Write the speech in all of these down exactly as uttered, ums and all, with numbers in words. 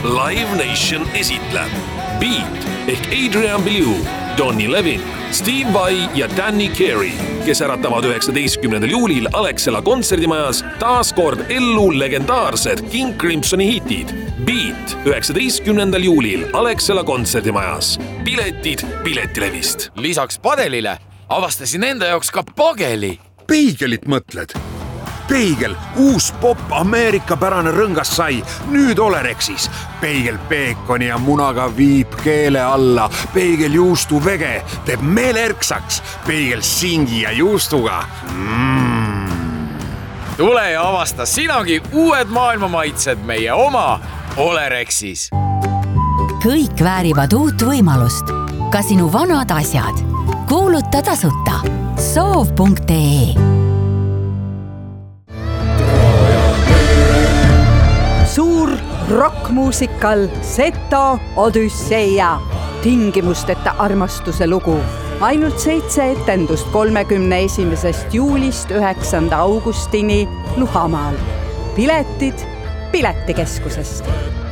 Live Nation esitleb Beat ehk Adrian Belew, Donny Levin, Steve Vai ja Danny Carey, kes äratavad üheksateistkümnendal juulil Alexela kontserdimajas taas kord ellu legendaarsed King Crimsoni hitid. Beat üheksateistkümnendal juulil Alexela kontserdimajas. Piletid Piletilevist. Lisaks padelile avastasin enda jaoks ka pageli. Peigelit mõtled? Peigel, uus pop Ameerika pärane rõngas sai, nüüd Olerexis. Peigel peekoni ja munaga viib keele alla. Peigel juustu vege teeb meele erksaks. Peigel singi ja juustuga. Mm. Tule ja avasta sinagi uued maailmamaitsed meie oma Olerexis. Kõik väärivad uut võimalust. Ka sinu vanad asjad. Kuuluta tasuta. soov punkt ee Suur rockmuusikal Seto Odüsseia. Tingimusteta armastuse lugu. Ainult seitse etendust kolmekümne esimesest juulist üheksanda augustini Luhamaal. Piletid Piletikeskusest.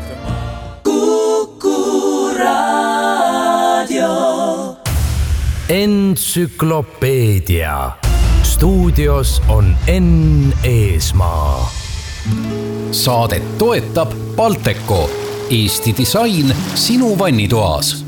Kuku Raadio. Entsüklopeedia. Stuudios on Enn Eesmaa. Saadet toetab Balteco, Eesti disain sinu vannitoas.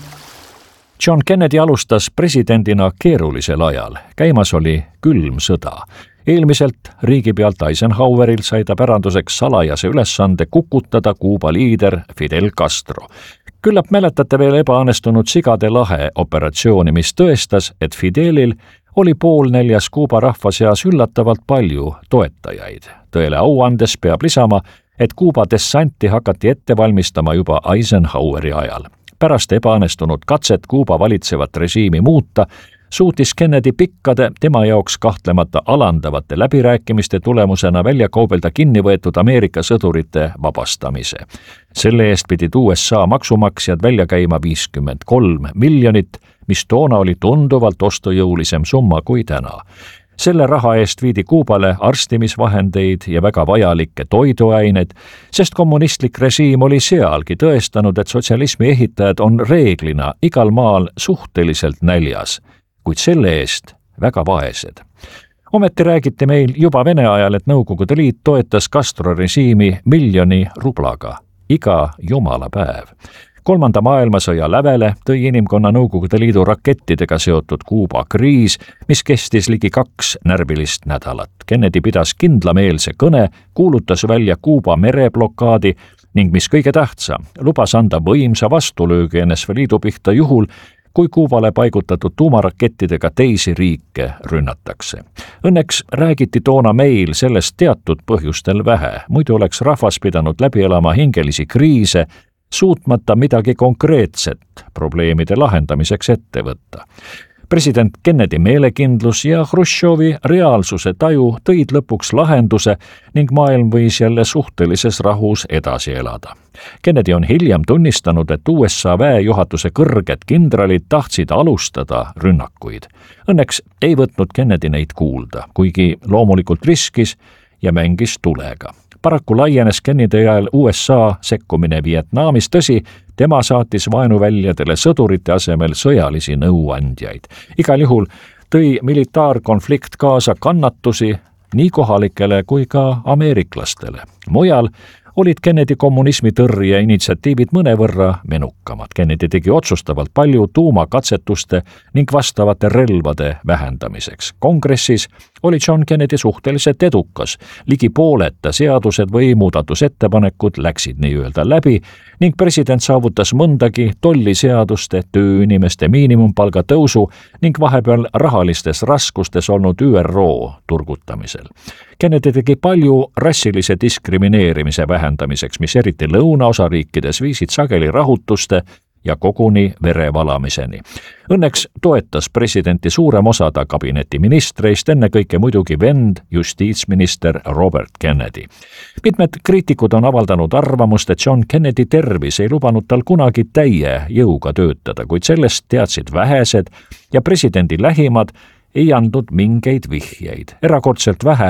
John Kennedy alustas presidendina keerulisel ajal. Käimas oli külm sõda. Eelmiselt riigipealt Eisenhoweril sai ta päranduseks salajase ülesande kukutada Kuuba liider Fidel Castro. Küllap mäletate veel ebaõnnestunud sigade lahe operatsiooni, mis tõestas, et Fidelil oli pool neljas Kuuba rahva seas üllatavalt palju toetajaid. Tõele au andes peab lisama, et Kuuba dessanti hakati ette valmistama juba Eisenhoweri ajal. Pärast ebaõnnestunud katset Kuuba valitsevat režiimi muuta, suutis Kennedy pikkade tema jaoks kahtlemata alandavate läbirääkimiste tulemusena välja kaubelda kinni võetud Ameerika sõdurite vabastamise. Selle eest pidid U S A maksumaksjad välja käima viiskümmend kolm miljonit, mis toona oli tunduvalt ostujõulisem summa kui täna. Selle raha eest viidi Kuubale arstimisvahendeid ja väga vajalikke toiduaineid, sest kommunistlik režiim oli sealgi tõestanud, et sotsialismi ehitajad on reeglina igal maal suhteliselt näljas, kuid selle eest väga vaesed. Ometi räägiti meil juba Vene ajal, et Nõukogude Liit toetas Castro režiimi miljoni rublaga iga jumala päev. Kolmanda maailmasõja lävele tõi inimkonna Nõukogude Liidu rakettidega seotud Kuuba kriis, mis kestis ligi kaks närvilist nädalat. Kennedy pidas kindlameelse kõne, kuulutas välja Kuuba mereblokaadi ning mis kõige tähtsam, lubas anda võimsa vastulöögi N S V Liidu pihta juhul, kui Kuubale paigutatud tuumarakettidega teisi riike rünnatakse. Õnneks räägiti toona meil sellest teatud põhjustel vähe, muidu oleks rahvas pidanud läbi elama hingelisi kriise, suutmata midagi konkreetset probleemide lahendamiseks ette võtta. President Kennedy meelekindlus ja Hruštšovi reaalsuse taju tõid lõpuks lahenduse ning maailm võis jälle suhtelises rahus edasi elada. Kennedy on hiljem tunnistanud, et U S A väejuhatuse kõrged kindralid tahtsid alustada rünnakuid. Õnneks ei võtnud Kennedy neid kuulda, kuigi loomulikult riskis ja mängis tulega. Paraku laienes Kennedy ajal U S A sekkumine Vietnamis, tõsi, tema saatis vaenuväljadele sõdurite asemel sõjalisi nõuandjaid. Igal juhul tõi militaarkonflikt kaasa kannatusi nii kohalikele kui ka ameeriklastele. Mujal olid Kennedy kommunismi tõrje initsiatiivid mõnevõrra menukamad. Kennedy tegi otsustavalt palju tuumakatsetuste ning vastavate relvade vähendamiseks. Kongressis oli John Kennedy suhteliselt edukas. Ligi pooleta seadused või muudatusettepanekud läksid nii-öelda läbi ning president saavutas mõndagi tolliseaduste, tööinimeste miinimumpalga tõusu ning vahepeal rahalistes raskustes olnud Ü R O turgutamisel. Kennedy tegi palju rassilise diskrimineerimise vähendamiseks, mis eriti lõunaosariikides viisid sageli rahutuste ja koguni verevalamiseni. Õnneks toetas presidenti suurem osa ta kabineti ministreist, ennekõike muidugi vend justiitsminister Robert Kennedy. Mitmed kriitikud on avaldanud arvamust, et John Kennedy tervis ei lubanud tal kunagi täie jõuga töötada, kuid sellest teadsid vähesed ja presidendi lähimad ei andnud mingeid vihjeid. Erakordselt vähe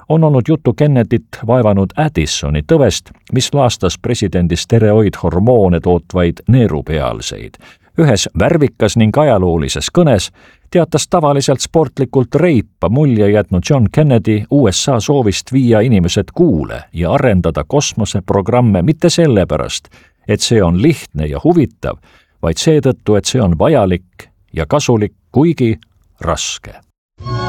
on olnud juttu Kennedyt vaevanud Addisoni tõvest, mis laastas presidendi steroidhormoone tootvaid neerupealseid. Ühes värvikas ning ajaloolises kõnes teatas tavaliselt sportlikult reipa mulje jätnud John Kennedy U S A soovist viia inimesed kuule ja arendada kosmoseprogramme mitte sellepärast, et see on lihtne ja huvitav, vaid seetõttu, et see on vajalik ja kasulik, kuigi raske.